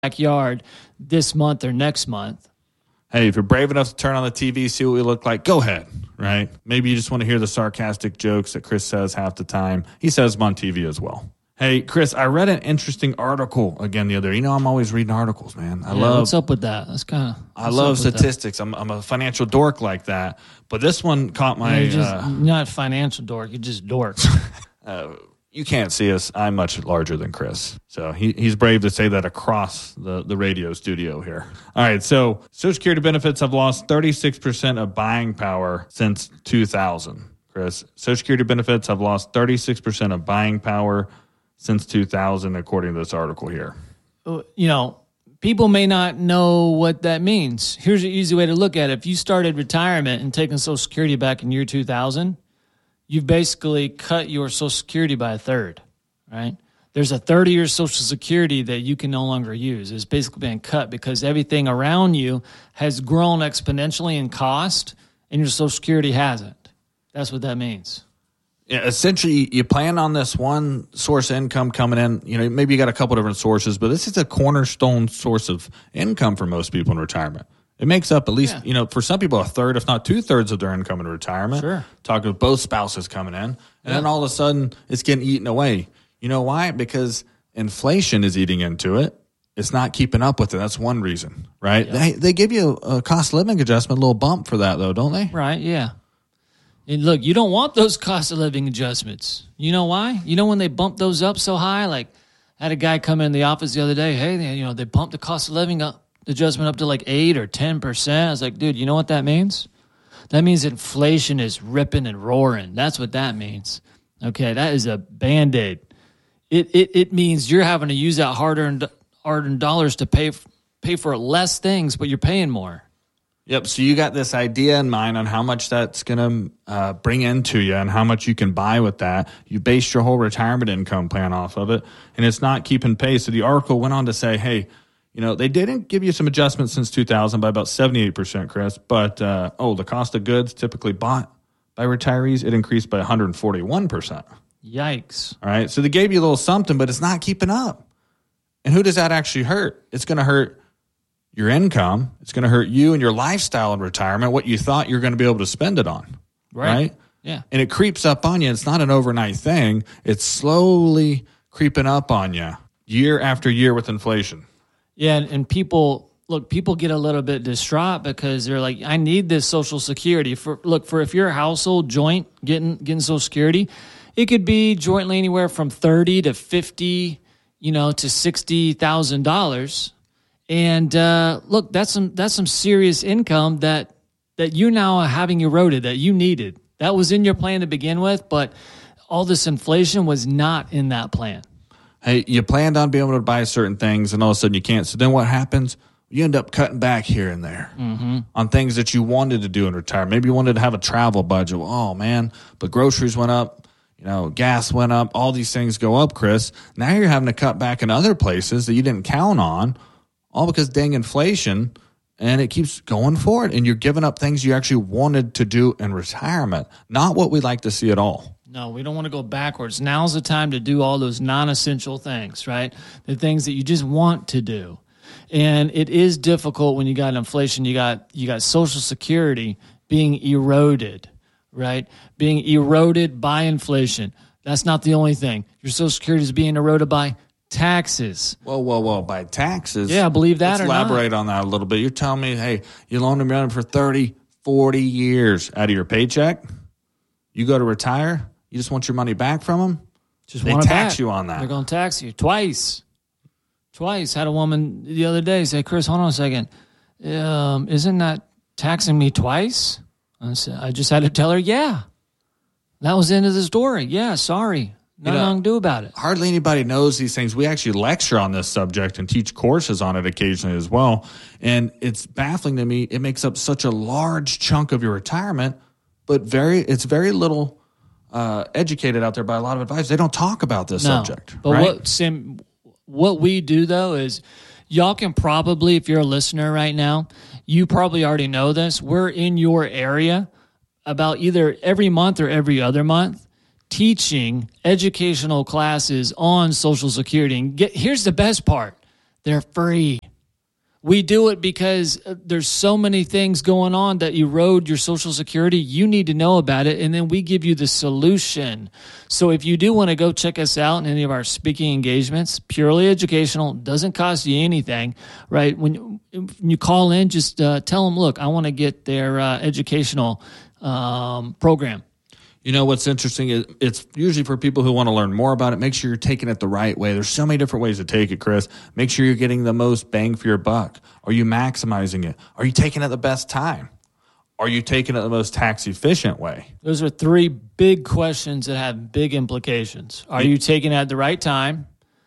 backyard this month or next month. Hey, if you're brave enough to turn on the TV, see what we look like, go ahead, right? Maybe you just want to hear the sarcastic jokes that Chris says half the time. He says them on TV as well. Hey, Chris, I read an interesting article again the other day. You know, I'm always reading articles, man. What's up with that? I love statistics. I'm a financial dork like that. But this one caught my... You're not a financial dork. You're just dork. You can't see us. I'm much larger than Chris. So he's brave to say that across the radio studio here. All right, so Social Security benefits have lost 36% of buying power since 2000. Chris, Social Security benefits have lost 36% of buying power since 2000, according to this article here. You know, people may not know what that means. Here's an easy way to look at it. If you started retirement and taking Social Security back in year 2000, you've basically cut your Social Security by a third, right? There's a 30-year Social Security that you can no longer use. It's basically been cut because everything around you has grown exponentially in cost, and your Social Security hasn't. That's what that means. Yeah, essentially, you plan on this one source of income coming in. You know, maybe you got a couple different sources, but this is a cornerstone source of income for most people in retirement. It makes up at least, for some people, a third, if not 2/3 of their income in retirement. Sure. Talking with both spouses coming in. And then all of a sudden, it's getting eaten away. You know why? Because inflation is eating into it. It's not keeping up with it. That's one reason, right? Yeah. They give you a cost of living adjustment, a little bump for that, though, don't they? Right, yeah. And look, you don't want those cost of living adjustments. You know why? You know when they bump those up so high? Like, I had a guy come in the office the other day. Hey, they bumped the cost of living adjustment up to like 8 or 10%. I was like, dude, you know what that means? That means inflation is ripping and roaring. That's what that means. Okay, that is a Band-Aid. It means you're having to use that hard-earned dollars to pay for less things, but you're paying more. Yep. So you got this idea in mind on how much that's going to bring into you and how much you can buy with that. You based your whole retirement income plan off of it, and it's not keeping pace. So the article went on to say, hey, they didn't give you some adjustments since 2000 by about 78%, Chris, but, the cost of goods typically bought by retirees, it increased by 141%. Yikes. All right. So they gave you a little something, but it's not keeping up. And who does that actually hurt? It's going to hurt your income. It's going to hurt you and your lifestyle in retirement, what you thought you're going to be able to spend it on. Right? Yeah. And it creeps up on you. It's not an overnight thing. It's slowly creeping up on you year after year with inflation. Yeah, and people get a little bit distraught because they're like, I need this Social Security. For if you're a household joint getting Social Security, it could be jointly anywhere from $30,000 to $50,000, to $60,000. And that's some serious income that you now are having eroded that you needed. That was in your plan to begin with, but all this inflation was not in that plan. Hey, you planned on being able to buy certain things, and all of a sudden you can't. So then what happens? You end up cutting back here and there on things that you wanted to do in retirement. Maybe you wanted to have a travel budget. Oh, man, but groceries went up. Gas went up. All these things go up, Chris. Now you're having to cut back in other places that you didn't count on, all because dang inflation, and it keeps going forward. And you're giving up things you actually wanted to do in retirement. Not what we like to see at all. No, we don't want to go backwards. Now's the time to do all those non-essential things, right? The things that you just want to do. And it is difficult when you got inflation. You got Social Security being eroded, right? Being eroded by inflation. That's not the only thing. Your Social Security is being eroded by taxes. Whoa. By taxes? Yeah, believe that or not. Let's elaborate on that a little bit. You're telling me, hey, you loaned them money for 30, 40 years out of your paycheck. You go to retire. You just want your money back from them? They tax you on that. They're going to tax you twice. Had a woman the other day say, Chris, hold on a second. Isn't that taxing me twice? I just had to tell her, yeah. That was the end of the story. Yeah, sorry. Nothing I can do about it. Hardly anybody knows these things. We actually lecture on this subject and teach courses on it occasionally as well. And it's baffling to me. It makes up such a large chunk of your retirement, but it's very little educated out there by a lot of advisors. They don't talk about this subject. But right? What we do, though, is y'all can probably, if you're a listener right now, you probably already know this. We're in your area about either every month or every other month teaching educational classes on Social Security. And here's the best part. They're free. We do it because there's so many things going on that erode your Social Security. You need to know about it, and then we give you the solution. So if you do want to go check us out in any of our speaking engagements, purely educational, doesn't cost you anything, right? When you call in, just tell them, look, I want to get their educational program. You know, what's interesting is it's usually for people who want to learn more about it. Make sure you're taking it the right way. There's so many different ways to take it, Chris. Make sure you're getting the most bang for your buck. Are you maximizing it? Are you taking it the best time? Are you taking it the most tax efficient way? Those are three big questions that have big implications. Are you taking it at the right time?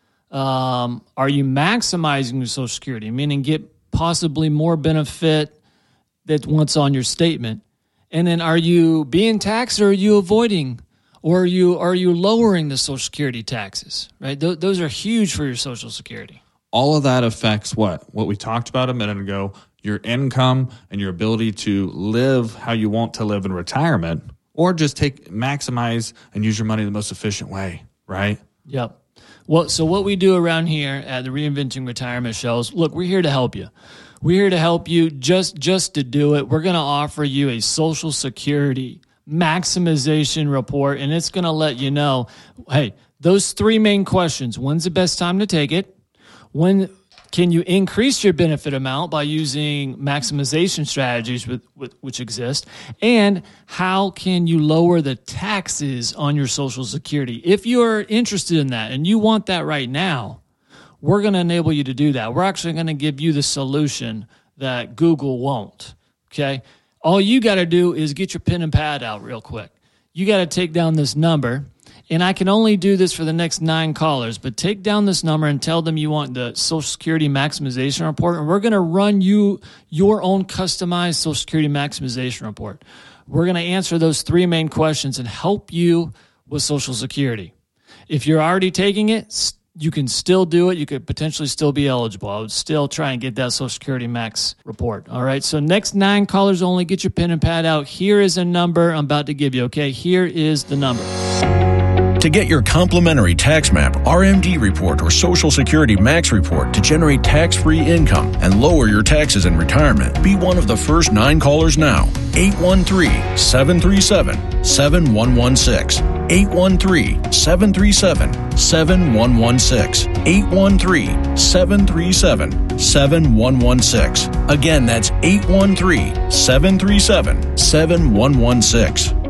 Are you maximizing your Social Security, meaning get possibly more benefit than what's on your statement? And then are you being taxed, or are you avoiding, or are you lowering the Social Security taxes, right? Those are huge for your Social Security. All of that affects what we talked about a minute ago, your income and your ability to live how you want to live in retirement, or just maximize and use your money the most efficient way, right? Yep. Well, so what we do around here at the Reinventing Retirement shows, look, we're here to help you. We're here to help you just to do it. We're going to offer you a Social Security maximization report, and it's going to let you know, hey, those three main questions. When's the best time to take it? When can you increase your benefit amount by using maximization strategies which exist? And how can you lower the taxes on your Social Security? If you're interested in that and you want that right now, we're going to enable you to do that. We're actually going to give you the solution that Google won't, okay? All you got to do is get your pen and pad out real quick. You got to take down this number, and I can only do this for the next 9 callers, but take down this number and tell them you want the Social Security maximization report, and we're going to run you your own customized Social Security maximization report. We're going to answer those 3 main questions and help you with Social Security. If you're already taking it, you can still do it. You could potentially still be eligible. I would still try and get that Social Security max report. All right. So next 9 callers only. Get your pen and pad out. Here is a number I'm about to give you. Okay. Here is the number. To get your complimentary tax map, RMD report, or Social Security Max report to generate tax-free income and lower your taxes in retirement, be one of the first 9 callers now. 813-737-7116. 813-737-7116. 813-737-7116. Again, that's 813-737-7116.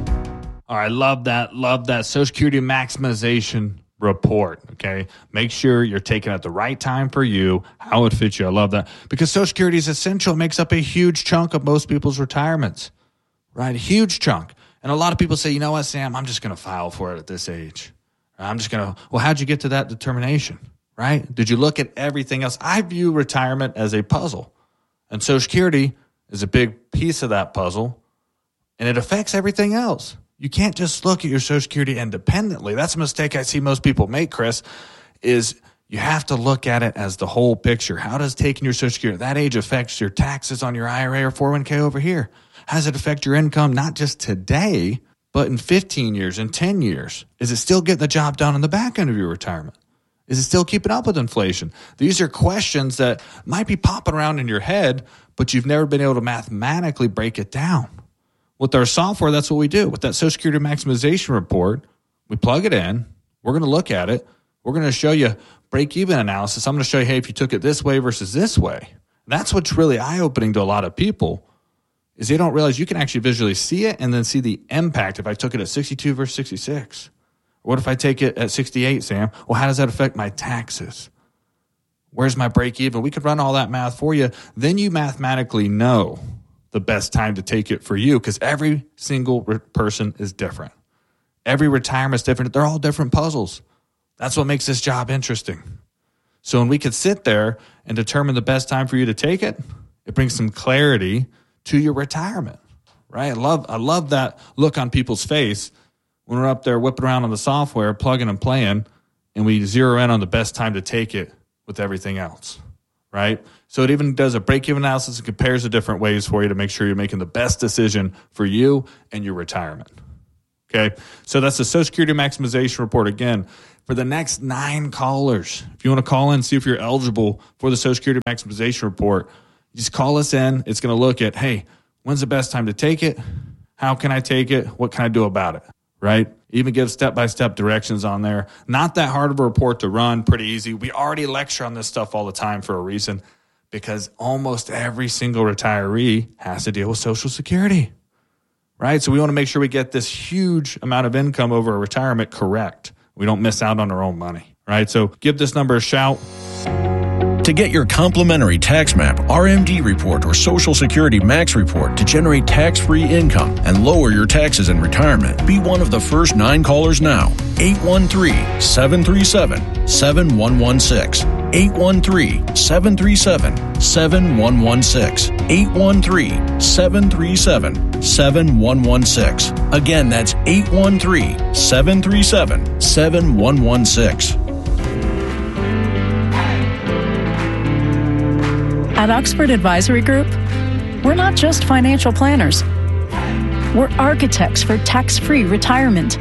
All right, love that. Love that Social Security maximization report, okay? Make sure you're taking it at the right time for you, how it fits you. I love that. Because Social Security is essential. It makes up a huge chunk of most people's retirements, right? A huge chunk. And a lot of people say, you know what, Sam, I'm just going to file for it at this age. I'm just going to, well, how'd you get to that determination, right? Did you look at everything else? I view retirement as a puzzle. And Social Security is a big piece of that puzzle, and it affects everything else. You can't just look at your Social Security independently. That's a mistake I see most people make, Chris, is you have to look at it as the whole picture. How does taking your Social Security at that age affect your taxes on your IRA or 401k over here? How does it affect your income, not just today, but in 15 years, in 10 years? Is it still getting the job done on the back end of your retirement? Is it still keeping up with inflation? These are questions that might be popping around in your head, but you've never been able to mathematically break it down. With our software, that's what we do. With that Social Security maximization report, we plug it in. We're going to look at it. We're going to show you break-even analysis. I'm going to show you, hey, if you took it this way versus this way. And that's what's really eye-opening to a lot of people, is they don't realize you can actually visually see it and then see the impact if I took it at 62 versus 66. What if I take it at 68, Sam? Well, how does that affect my taxes? Where's my break-even? We could run all that math for you. Then you mathematically know the best time to take it for you, because every single person is different. Every retirement is different. They're all different puzzles. That's what makes this job interesting. So when we could sit there and determine the best time for you to take it, it brings some clarity to your retirement, right? I love that look on people's face when we're up there whipping around on the software, plugging and playing, and we zero in on the best time to take it with everything else, right? So it even does a break-even analysis and compares the different ways for you to make sure you're making the best decision for you and your retirement. Okay, so that's the Social Security maximization report. Again, For the next 9 callers, if you want to call in, see if you're eligible for the Social Security Maximization Report, just call us in. It's going to look at, hey, when's the best time to take it? How can I take it? What can I do about it? Right? Even give step-by-step directions on there. Not that hard of a report to run, pretty easy. We already lecture on this stuff all the time for a reason, because almost every single retiree has to deal with Social Security, right? So we want to make sure we get this huge amount of income over a retirement correct. We don't miss out on our own money, right? So give this number a shout. To get your complimentary tax map, RMD report, or Social Security Max report to generate tax-free income and lower your taxes in retirement, be one of the first 9 callers now. 813-737-7116. 813-737-7116. 813-737-7116. Again, that's 813-737-7116. At Oxford Advisory Group, we're not just financial planners. We're architects for tax-free retirement.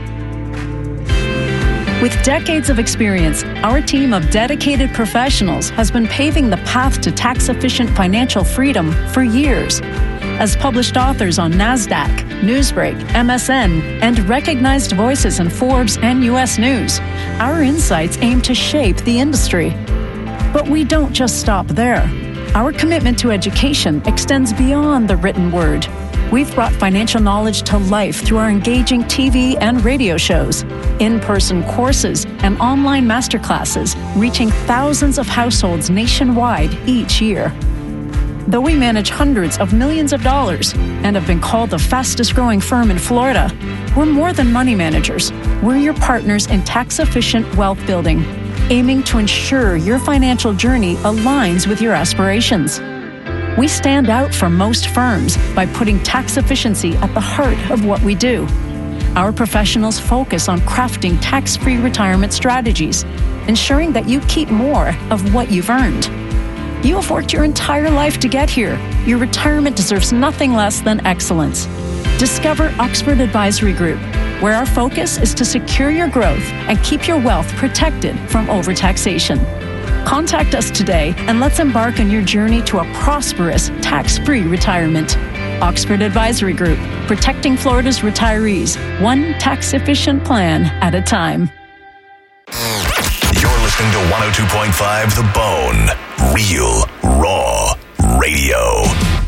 With decades of experience, our team of dedicated professionals has been paving the path to tax-efficient financial freedom for years. As published authors on NASDAQ, Newsbreak, MSN, and recognized voices in Forbes and U.S. News, our insights aim to shape the industry. But we don't just stop there. Our commitment to education extends beyond the written word. We've brought financial knowledge to life through our engaging TV and radio shows, in-person courses, and online masterclasses, reaching thousands of households nationwide each year. Though we manage hundreds of millions of dollars and have been called the fastest-growing firm in Florida, we're more than money managers. We're your partners in tax-efficient wealth building, aiming to ensure your financial journey aligns with your aspirations. We stand out from most firms by putting tax efficiency at the heart of what we do. Our professionals focus on crafting tax-free retirement strategies, ensuring that you keep more of what you've earned. You have worked your entire life to get here. Your retirement deserves nothing less than excellence. Discover Oxford Advisory Group, where our focus is to secure your growth and keep your wealth protected from overtaxation. Contact us today and let's embark on your journey to a prosperous, tax-free retirement. Oxford Advisory Group, protecting Florida's retirees, one tax-efficient plan at a time. You're listening to 102.5 The Bone. Real, raw radio.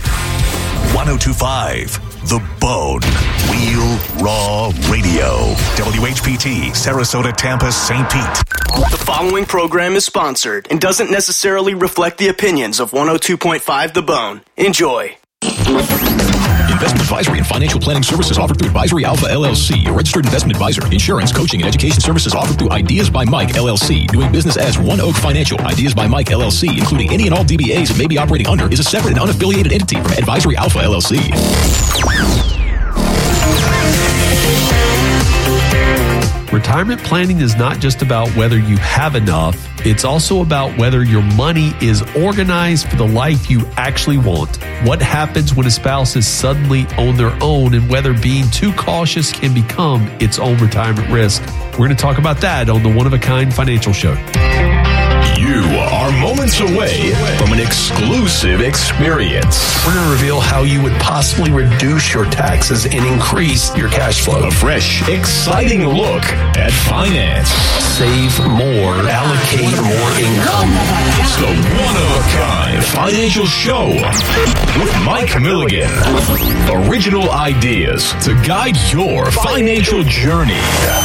102.5 The Bone. Real, raw radio. WHPT, Sarasota, Tampa, St. Pete. The following program is sponsored and doesn't necessarily reflect the opinions of 102.5 The Bone. Enjoy. Investment advisory and financial planning services offered through Advisory Alpha LLC, a registered investment advisor. Insurance, coaching, and education services offered through Ideas by Mike LLC. Doing business as One Oak Financial. Ideas by Mike LLC, including any and all DBAs it may be operating under, is a separate and unaffiliated entity from Advisory Alpha LLC. Retirement planning is not just about whether you have enough. It's also about whether your money is organized for the life you actually want. What happens when a spouse is suddenly on their own, and whether being too cautious can become its own retirement risk. We're going to talk about that on the One of a Kind Financial Show. You are moments away from an exclusive experience. We're going to reveal how you would possibly reduce your taxes and increase your cash flow. A fresh, exciting look at finance. Save more, allocate more income. It's the one-of-a-kind financial show with Mike Milligan. Original ideas to guide your financial journey.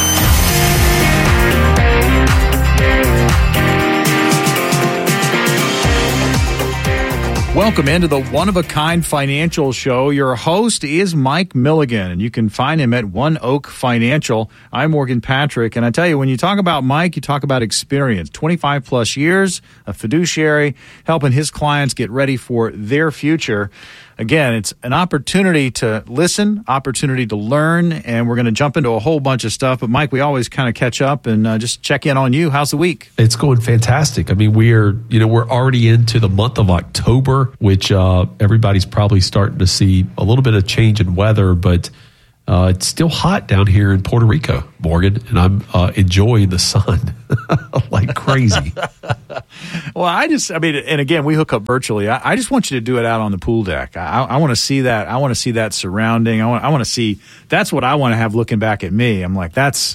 Welcome into the One-of-a-Kind Financial Show. Your host is Mike Milligan, and you can find him at One Oak Financial. I'm Morgan Patrick, and I tell you, when you talk about Mike, you talk about experience. 25-plus years, a fiduciary, helping his clients get ready for their future. Again, it's an opportunity to listen, opportunity to learn, and we're going to jump into a whole bunch of stuff. But, Mike, we always kind of catch up and just check in on you. How's the week? It's going fantastic. I mean, we're already into the month of October, which everybody's probably starting to see a little bit of change in weather, but it's still hot down here in Puerto Rico. Morgan, and I'm enjoying the sun like crazy. Well, and again, we hook up virtually. I just want you to do it out on the pool deck. I want to see that. I want to see that surrounding. I want to see. That's what I want to have looking back at me. I'm like, that's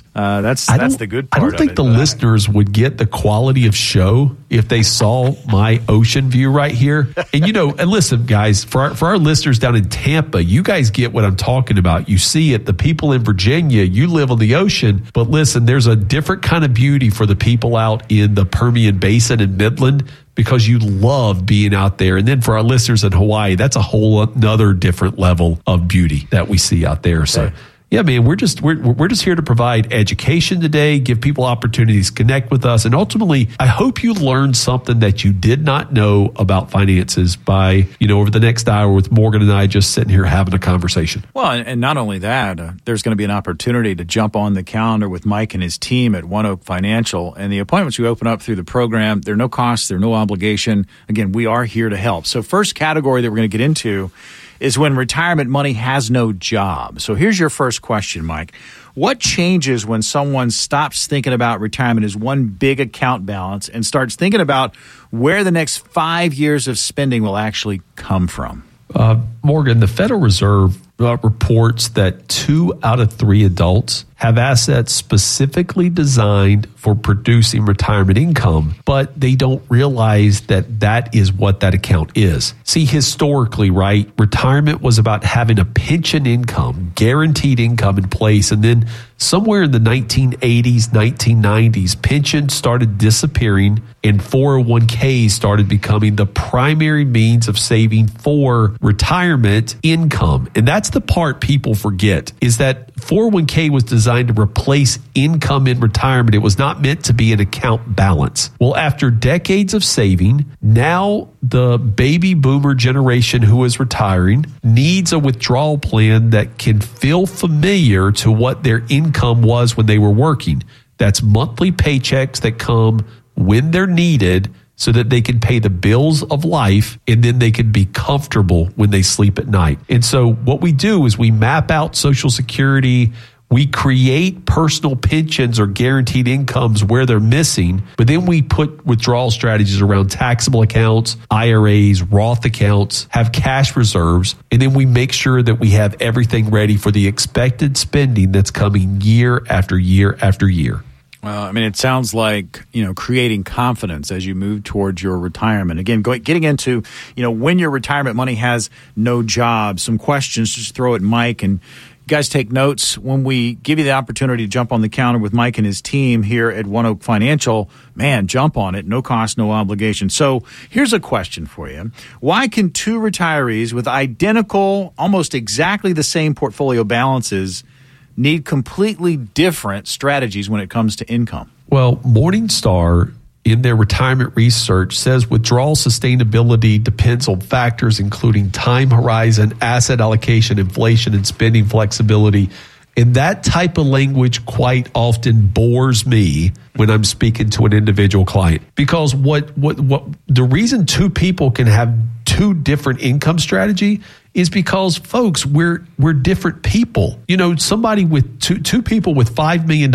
the good part. I don't think the listeners would get the quality of show if they saw my ocean view right here. And and listen, guys, for our listeners down in Tampa, you guys get what I'm talking about. You see it. The people in Virginia, you live on the ocean, but listen, there's a different kind of beauty for the people out in the Permian Basin and Midland, because you love being out there. And then for our listeners in Hawaii, that's a whole another different level of beauty that we see out there. So yeah, man, we're just here to provide education today, give people opportunities to connect with us, and ultimately, I hope you learned something that you did not know about finances by over the next hour with Morgan and I just sitting here having a conversation. Well, and not only that, there's going to be an opportunity to jump on the calendar with Mike and his team at One Oak Financial, and the appointments we open up through the program, they're no cost, they're no obligation. Again, we are here to help. So first category that we're going to get into is when retirement money has no job. So here's your first question, Mike. What changes when someone stops thinking about retirement as one big account balance and starts thinking about where the next 5 years of spending will actually come from? Morgan, the Federal Reserve reports that 2 out of 3 adults have assets specifically designed for producing retirement income, but they don't realize that that is what that account is. See, historically, right, retirement was about having a pension income, guaranteed income in place, and then somewhere in the 1980s, 1990s, pensions started disappearing and 401ks started becoming the primary means of saving for retirement income. And that's the part people forget, is that 401k was designed to replace income in retirement. It was not meant to be an account balance. Well, after decades of saving, now the baby boomer generation who is retiring needs a withdrawal plan that can feel familiar to what their income was when they were working. That's monthly paychecks that come when they're needed so that they can pay the bills of life and then they can be comfortable when they sleep at night. And so what we do is we map out Social Security. We create personal pensions or guaranteed incomes where they're missing, but then we put withdrawal strategies around taxable accounts, IRAs, Roth accounts, have cash reserves, and then we make sure that we have everything ready for the expected spending that's coming year after year after year. Well, I mean, it sounds like, creating confidence as you move towards your retirement. Again, getting into, when your retirement money has no job, some questions, just throw at Mike, and you guys take notes. When we give you the opportunity to jump on the counter with Mike and his team here at One Oak Financial, man, jump on it. No cost, no obligation. So here's a question for you. Why can 2 retirees with identical, almost exactly the same portfolio balances need completely different strategies when it comes to income? Well, Morningstar, in their retirement research, says withdrawal sustainability depends on factors including time horizon, asset allocation, inflation, and spending flexibility. And that type of language quite often bores me when I'm speaking to an individual client, because what the reason 2 people can have 2 different income strategy is because, folks, we're different people. Somebody with two people with $5 million,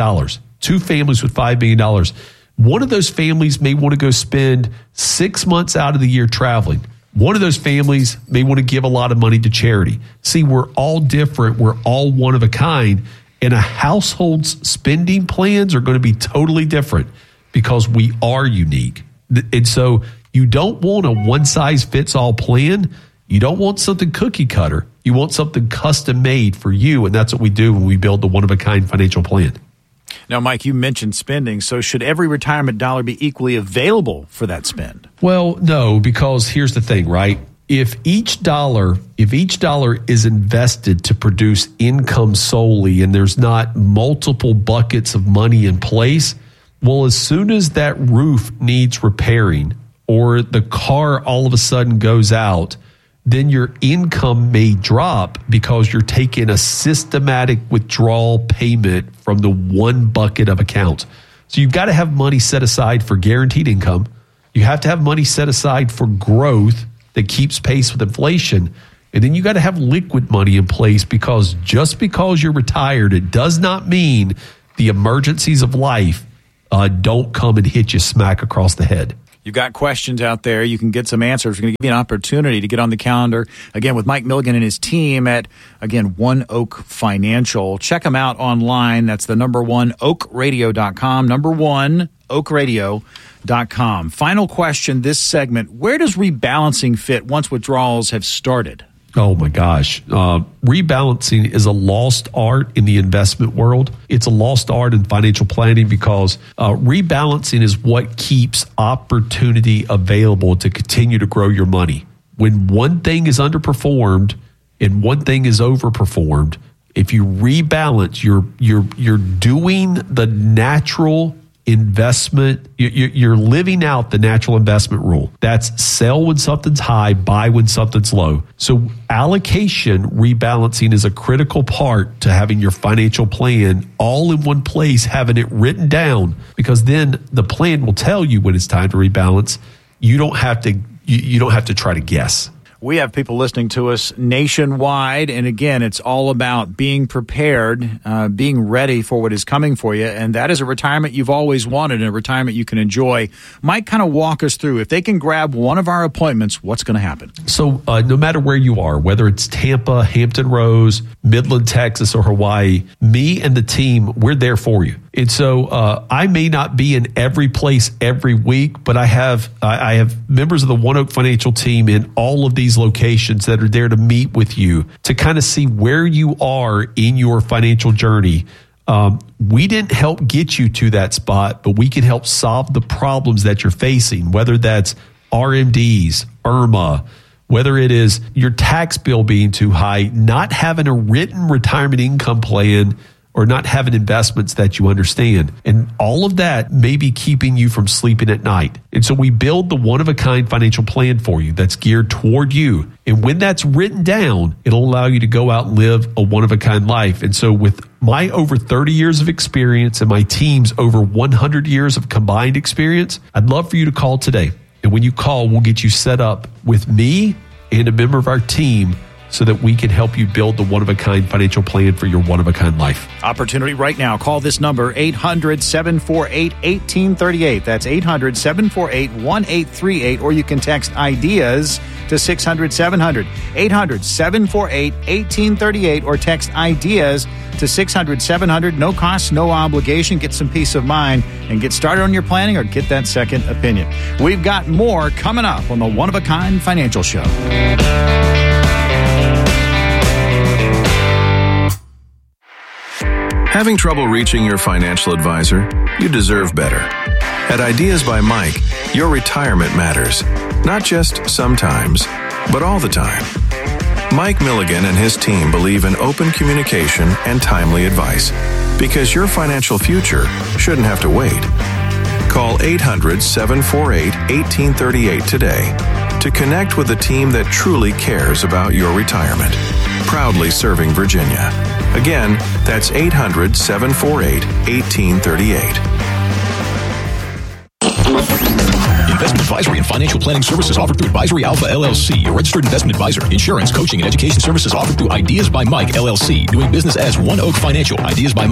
2 families with $5 million. One of those families may want to go spend 6 months out of the year traveling. One of those families may want to give a lot of money to charity. See, we're all different. We're all one of a kind. And a household's spending plans are going to be totally different because we are unique. And so you don't want a one-size-fits-all plan. You don't want something cookie cutter. You want something custom made for you. And that's what we do when we build the one-of-a-kind financial plan. Now, Mike, you mentioned spending. So should every retirement dollar be equally available for that spend? Well, no, because here's the thing, right? If each dollar is invested to produce income solely and there's not multiple buckets of money in place, well, as soon as that roof needs repairing or the car all of a sudden goes out, then your income may drop because you're taking a systematic withdrawal payment from the one bucket of accounts. So you've got to have money set aside for guaranteed income. You have to have money set aside for growth that keeps pace with inflation. And then you got to have liquid money in place, because just because you're retired, it does not mean the emergencies of life don't come and hit you smack across the head. You've got questions out there. You can get some answers. We're going to give you an opportunity to get on the calendar, again, with Mike Milligan and his team at, again, One Oak Financial. Check them out online. That's the number one, oakradio.com, number one, oakradio.com. Final question this segment. Where does rebalancing fit once withdrawals have started? Oh, my gosh. Rebalancing is a lost art in the investment world. It's a lost art in financial planning because rebalancing is what keeps opportunity available to continue to grow your money. When one thing is underperformed and one thing is overperformed, if you rebalance, you're doing the natural investment, you're living out the natural investment rule. That's sell when something's high, buy when something's low. So allocation rebalancing is a critical part to having your financial plan all in one place, having it written down, because then the plan will tell you when it's time to rebalance. You don't have to try to guess. We have people listening to us nationwide, and again, it's all about being prepared, being ready for what is coming for you, and that is a retirement you've always wanted and a retirement you can enjoy. Mike, kind of walk us through. If they can grab one of our appointments, what's going to happen? So no matter where you are, whether it's Tampa, Hampton Roads, Midland, Texas, or Hawaii, me and the team, we're there for you. And so I may not be in every place every week, but I have members of the One Oak Financial team in all of these locations that are there to meet with you to kind of see where you are in your financial journey. We didn't help get you to that spot, but we can help solve the problems that you're facing, whether that's RMDs, IRMA, whether it is your tax bill being too high, not having a written retirement income plan, or not having investments that you understand. And all of that may be keeping you from sleeping at night. And so we build the one-of-a-kind financial plan for you that's geared toward you. And when that's written down, it'll allow you to go out and live a one-of-a-kind life. And so with my over 30 years of experience and my team's over 100 years of combined experience, I'd love for you to call today. And when you call, we'll get you set up with me and a member of our team so that we can help you build the one-of-a-kind financial plan for your one-of-a-kind life. Opportunity right now. Call this number, 800-748-1838. That's 800-748-1838. Or you can text IDEAS to 600-700. 800-748-1838 or text IDEAS to 600-700. No cost, no obligation. Get some peace of mind and get started on your planning or get that second opinion. We've got more coming up on the One-of-a-Kind Financial Show. Having trouble reaching your financial advisor? You deserve better. At Ideas by Mike, your retirement matters. Not just sometimes, but all the time. Mike Milligan and his team believe in open communication and timely advice because your financial future shouldn't have to wait. Call 800-748-1838 today to connect with a team that truly cares about your retirement. Proudly serving Virginia. Again, that's 800-748-1838. Investment advisory and financial planning services offered through Advisory Alpha LLC, a registered investment advisor. Insurance, coaching, and education services offered through Ideas by Mike LLC, doing business as One Oak Financial. Ideas by